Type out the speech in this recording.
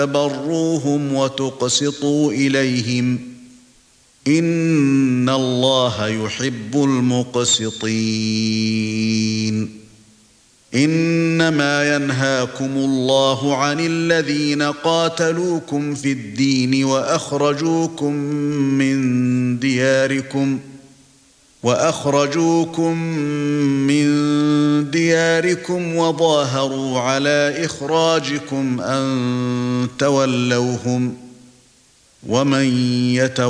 تبروهم وتقسطوا إليهم إن الله يحب المقسطين إنما ينهاكم الله عن الذين قاتلوكم في الدين وأخرجوكم من دياركم وظاهروا على إخراجكم أن تولوهم ومن يتولهم